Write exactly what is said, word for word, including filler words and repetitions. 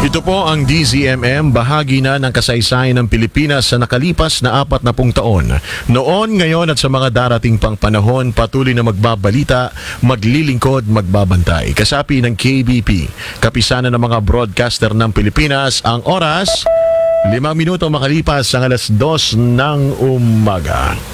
Ito po ang D Z M M, bahagi na ng kasaysayan ng Pilipinas sa nakalipas na apat na pung taon. Noon, ngayon at sa mga darating pang panahon, patuloy na magbabalita, maglilingkod, magbabantay. Kasapi ng K B P, kapisanan ng mga broadcaster ng Pilipinas, ang oras, limang minuto makalipas ang alas dos ng umaga.